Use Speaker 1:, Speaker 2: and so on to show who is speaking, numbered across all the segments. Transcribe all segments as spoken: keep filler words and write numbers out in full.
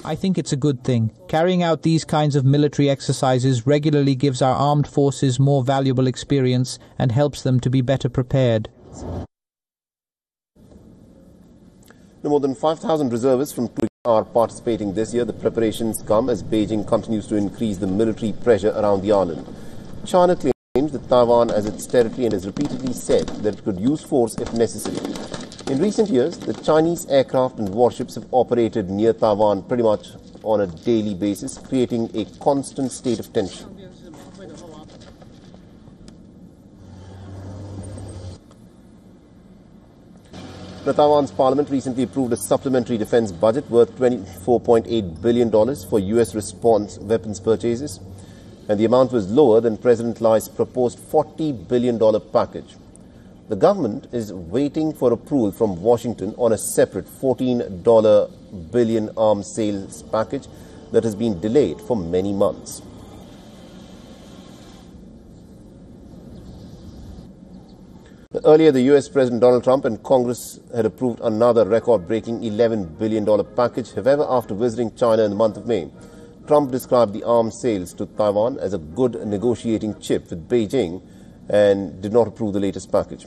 Speaker 1: I think it's a good thing. Carrying out these kinds of military exercises regularly gives our armed forces more valuable experience and helps them to be better prepared.
Speaker 2: More than five thousand reservists from are participating this year. The preparations come as Beijing continues to increase the military pressure around the island. China claims that Taiwan as its territory and has repeatedly said that it could use force if necessary. In recent years, the Chinese aircraft and warships have operated near Taiwan pretty much on a daily basis, creating a constant state of tension. Now, Taiwan's parliament recently approved a supplementary defense budget worth twenty-four point eight billion dollars for U S response weapons purchases, and the amount was lower than President Lai's proposed forty billion dollars package. The government is waiting for approval from Washington on a separate fourteen billion dollars arms sales package that has been delayed for many months. Earlier, the U S President Donald Trump and Congress had approved another record-breaking eleven billion dollars package. However, after visiting China in the month of May, Trump described the arms sales to Taiwan as a good negotiating chip with Beijing and did not approve the latest package.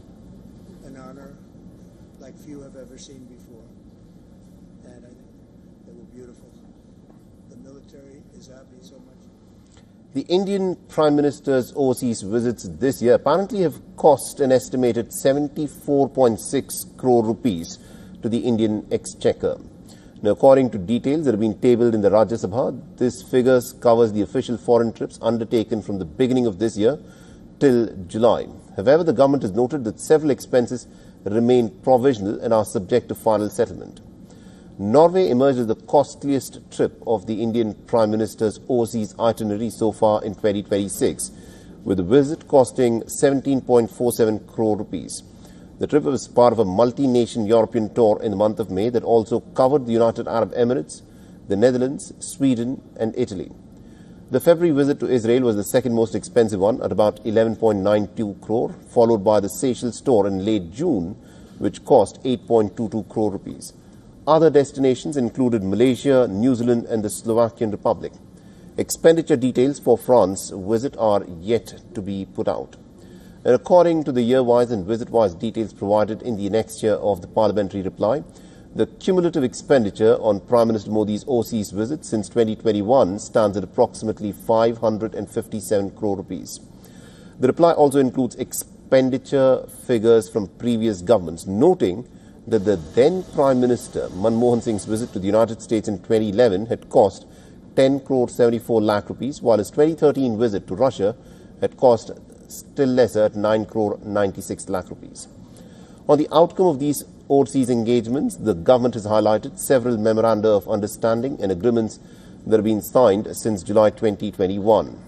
Speaker 3: An honor like few have ever seen before, and I think they were beautiful. The military is happy so much.
Speaker 2: The Indian Prime Minister's overseas visits this year apparently have cost an estimated seventy-four point six crore rupees to the Indian exchequer. Now, according to details that have been tabled in the Rajya Sabha, this figure covers the official foreign trips undertaken from the beginning of this year till July. However, the government has noted that several expenses remain provisional and are subject to final settlement. Norway emerged as the costliest trip of the Indian Prime Minister's overseas itinerary so far in twenty twenty-six, with the visit costing seventeen point four seven crore rupees. The trip was part of a multi-nation European tour in the month of May that also covered the United Arab Emirates, the Netherlands, Sweden and Italy. The February visit to Israel was the second most expensive one at about eleven point nine two crore, followed by the Seychelles tour in late June, which cost eight point two two crore rupees. Other destinations included Malaysia, New Zealand and the Slovakian Republic. Expenditure details for France's visit are yet to be put out. And according to the year-wise and visit-wise details provided in the annexure of the parliamentary reply, the cumulative expenditure on Prime Minister Modi's overseas visit since twenty twenty-one stands at approximately five hundred fifty-seven crore rupees. The reply also includes expenditure figures from previous governments, noting that the then Prime Minister Manmohan Singh's visit to the United States in twenty eleven had cost ten crore seventy-four lakh rupees, while his twenty thirteen visit to Russia had cost still lesser at nine crore ninety-six lakh rupees. On the outcome of these overseas engagements, the government has highlighted several memoranda of understanding and agreements that have been signed since July twenty twenty-one.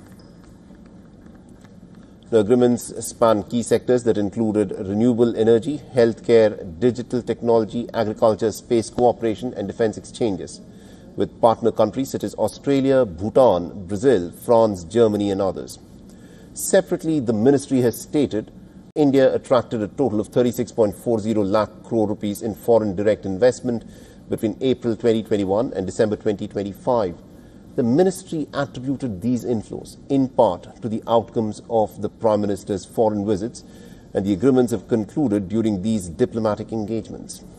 Speaker 2: The agreements span key sectors that included renewable energy, healthcare, digital technology, agriculture, space cooperation and defense exchanges with partner countries such as Australia, Bhutan, Brazil, France, Germany and others. Separately, the ministry has stated India attracted a total of thirty-six point four zero lakh crore rupees in foreign direct investment between April twenty twenty-one and December twenty twenty-five. The ministry attributed these inflows in part to the outcomes of the Prime Minister's foreign visits, and the agreements have concluded during these diplomatic engagements.